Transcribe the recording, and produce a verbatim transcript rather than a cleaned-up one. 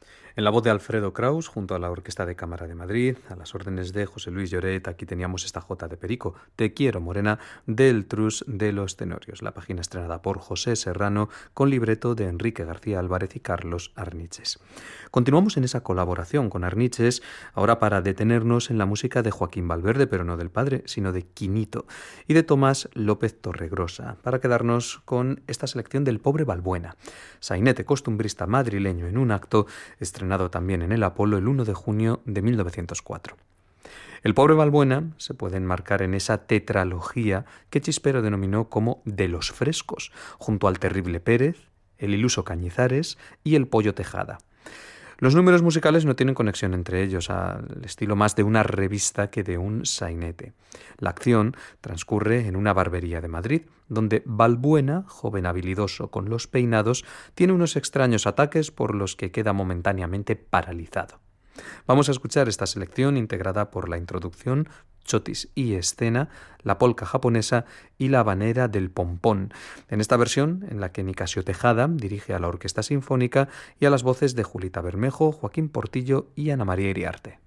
En la voz de Alfredo Kraus, junto a la Orquesta de Cámara de Madrid, a las órdenes de José Luis Lloret, aquí teníamos esta jota de Perico, Te quiero morena, del Trus de los Tenorios, la página estrenada por José Serrano, con libreto de Enrique García Álvarez y Carlos Arniches. Continuamos en esa colaboración con Arniches, ahora para detenernos en la música de Joaquín Valverde, pero no del padre, sino de Quinito, y de Tomás López Torregrosa, para quedarnos con esta selección del Pobre Balbuena, sainete costumbrista madrileño en un acto estrenado también en el Apolo el uno de junio de mil novecientos cuatro. El Pobre Balbuena se puede enmarcar en esa tetralogía que Chispero denominó como de los frescos, junto al Terrible Pérez, el Iluso Cañizares y el Pollo Tejada. Los números musicales no tienen conexión entre ellos, al estilo más de una revista que de un sainete. La acción transcurre en una barbería de Madrid, donde Balbuena, joven habilidoso con los peinados, tiene unos extraños ataques por los que queda momentáneamente paralizado. Vamos a escuchar esta selección integrada por la introducción, chotis y escena, la polca japonesa y la habanera del pompón. En esta versión, en la que Nicasio Tejada dirige a la Orquesta Sinfónica y a las voces de Julita Bermejo, Joaquín Portillo y Ana María Iriarte.